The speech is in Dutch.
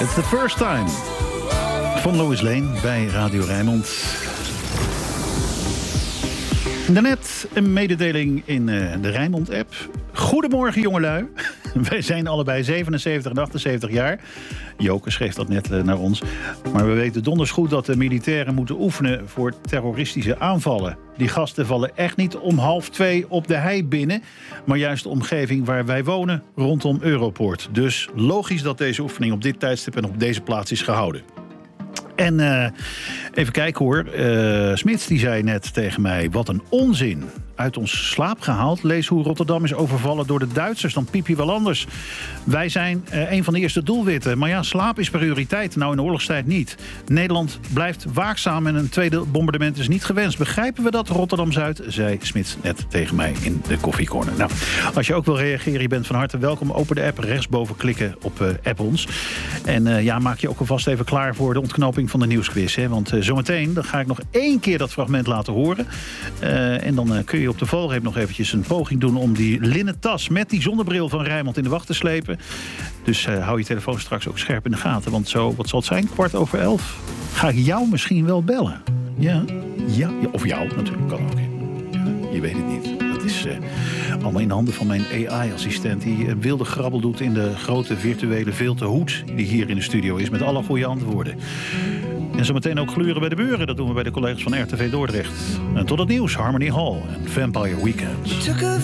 It's the first time. Van Lois Lane bij Radio Rijnmond. Daarnet een mededeling in de Rijnmond-app. Goedemorgen jongelui. Wij zijn allebei 77 en 78 jaar. Joke schreef dat net naar ons. Maar we weten donders goed dat de militairen moeten oefenen voor terroristische aanvallen. Die gasten vallen echt niet om 1:30 op de hei binnen, maar juist de omgeving waar wij wonen, rondom Europoort. Dus logisch dat deze oefening op dit tijdstip en op deze plaats is gehouden. En even kijken hoor. Smits die zei net tegen mij, wat een onzin. Uit ons slaap gehaald. Lees hoe Rotterdam is overvallen door de Duitsers. Dan piep je wel anders. Wij zijn een van de eerste doelwitten. Maar ja, slaap is prioriteit. Nou, in de oorlogstijd niet. Nederland blijft waakzaam en een tweede bombardement is niet gewenst. Begrijpen we dat, Rotterdam-Zuid? Zei Smits net tegen mij in de koffiecorner. Nou, als je ook wil reageren, je bent van harte welkom. Open de app, rechtsboven klikken op app ons. En ja, maak je ook alvast even klaar voor de ontknoping van de nieuwsquiz. Hè? Want zometeen dan ga ik nog 1 keer dat fragment laten horen. En dan kun je op de valreep nog eventjes een poging doen om die linnen tas met die zonnebril van Rijnmond in de wacht te slepen. Dus hou je telefoon straks ook scherp in de gaten. Want zo, wat zal het zijn? 11:15. Ga ik jou misschien wel bellen? Ja. Of jou natuurlijk, kan ook. Ja, je weet het niet. Dat is allemaal in de handen van mijn AI-assistent die een wilde grabbel doet in de grote virtuele veeltehoed die hier in de studio is met alle goede antwoorden. En zometeen ook gluren bij de buren. Dat doen we bij de collega's van RTV Dordrecht. En tot het nieuws, Harmony Hall en Vampire Weekend.